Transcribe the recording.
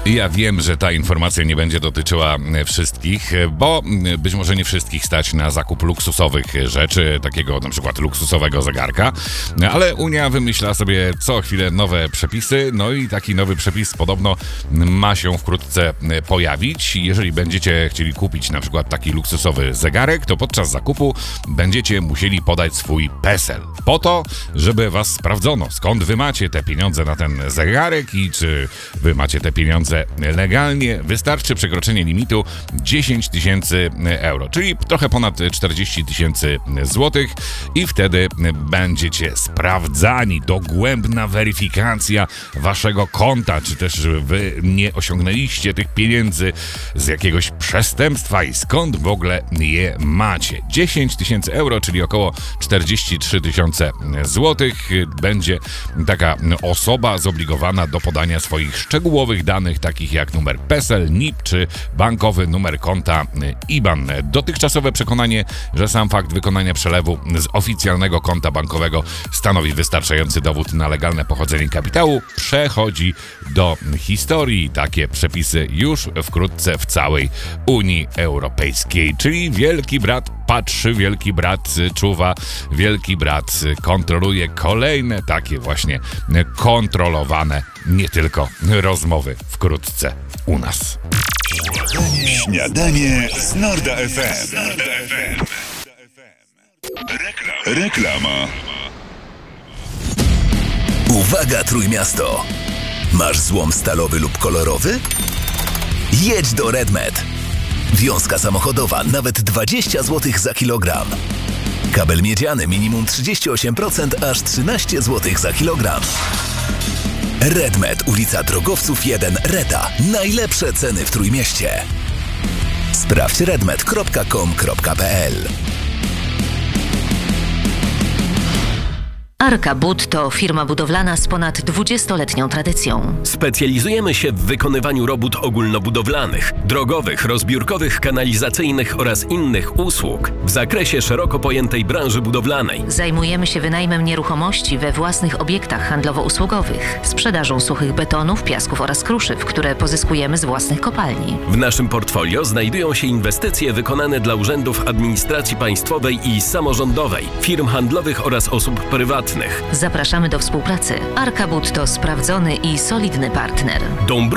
Ja wiem, że ta informacja nie będzie dotyczyła wszystkich, bo być może nie wszystkich stać na zakup luksusowych rzeczy, takiego na przykład luksusowego zegarka, ale Unia wymyśla sobie co chwilę nowe przepisy, no i taki nowy przepis podobno ma się wkrótce pojawić. Jeżeli będziecie chcieli kupić na przykład taki luksusowy zegarek, to podczas zakupu będziecie musieli podać swój PESEL, po to, żeby was sprawdzono, skąd wy macie te pieniądze na ten zegarek i czy wy macie te pieniądze legalnie. Wystarczy przekroczenie limitu 10 tysięcy euro, czyli trochę ponad 40 tysięcy złotych i wtedy będziecie sprawdzani. Dogłębna weryfikacja waszego konta, czy też wy nie osiągnęliście tych pieniędzy z jakiegoś przestępstwa i skąd w ogóle je macie. 10 tysięcy euro, czyli około 43 tysiące złotych. Będzie taka osoba zobligowana do podania swoich szczegółowych danych, takich jak numer PESEL, NIP czy bankowy numer konta IBAN. Dotychczasowe przekonanie, że sam fakt wykonania przelewu z oficjalnego konta bankowego stanowi wystarczający dowód na legalne pochodzenie kapitału, przechodzi do historii. Takie przepisy już wkrótce w całej Unii Europejskiej, czyli wielki brat patrzy, wielki brat czuwa, wielki brat kontroluje kolejne takie właśnie kontrolowane nie tylko rozmowy wkrótce u nas. Śniadanie z Norda FM. Reklama. Uwaga Trójmiasto! Masz złom stalowy lub kolorowy? Jedź do RedMed. Wiązka samochodowa nawet 20 zł za kilogram. Kabel miedziany minimum 38%, aż 13 zł za kilogram. RedMed, ulica Drogowców 1, Reta. Najlepsze ceny w Trójmieście. Sprawdź redmed.com.pl. Arka Bud to firma budowlana z ponad 20-letnią tradycją. Specjalizujemy się w wykonywaniu robót ogólnobudowlanych, drogowych, rozbiórkowych, kanalizacyjnych oraz innych usług w zakresie szeroko pojętej branży budowlanej. Zajmujemy się wynajmem nieruchomości we własnych obiektach handlowo-usługowych, sprzedażą suchych betonów, piasków oraz kruszyw, które pozyskujemy z własnych kopalni. W naszym portfolio znajdują się inwestycje wykonane dla urzędów administracji państwowej i samorządowej, firm handlowych oraz osób prywatnych. Zapraszamy do współpracy. Arka Bud to sprawdzony i solidny partner.